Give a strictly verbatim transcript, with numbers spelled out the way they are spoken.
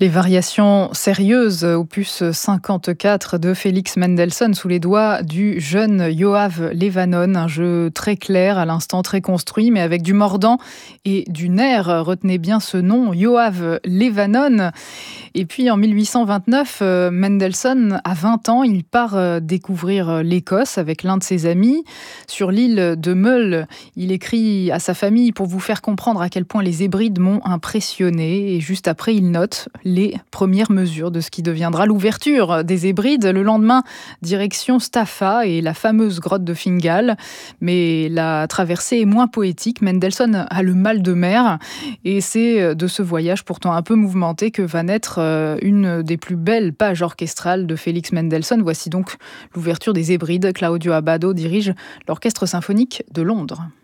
Les variations sérieuses, opus cinquante-quatre de Félix Mendelssohn sous les doigts du jeune Yoav Levanon. Un jeu très clair, à l'instant très construit, mais avec du mordant et du nerf. Retenez bien ce nom, Yoav Levanon. Et puis en mille huit cent vingt-neuf, Mendelssohn a vingt ans. Il part découvrir l'Écosse avec l'un de ses amis. Sur l'île de Mull, il écrit à sa famille pour vous faire comprendre à quel point les Hébrides m'ont impressionné. Et juste après, il note les premières mesures de ce qui deviendra l'ouverture des Hébrides. Le lendemain, direction Staffa et la fameuse grotte de Fingal. Mais la traversée est moins poétique. Mendelssohn a le mal de mer. Et c'est de ce voyage pourtant un peu mouvementé que va naître une des plus belles pages orchestrales de Félix Mendelssohn. Voici donc l'ouverture des Hébrides. Claudio Abbado dirige l'Orchestre symphonique de Londres.